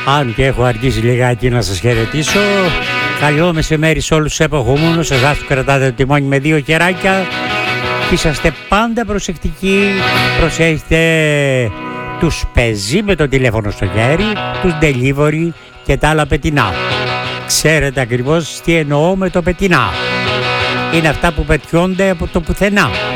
Αν και έχω αργήσει λιγάκι να σας χαιρετήσω. Καλό μεσημέρι σε όλους τους εποχούμενους, εσάς που κρατάτε το τιμόνι με δύο χεράκια. Είσαστε πάντα προσεκτικοί, προσέχετε τους πεζοί με το τηλέφωνο στο χέρι, τους delivery και τα άλλα πετεινά. Ξέρετε ακριβώς τι εννοώ με το πετεινά. Είναι αυτά που πετιώνται από το πουθενά.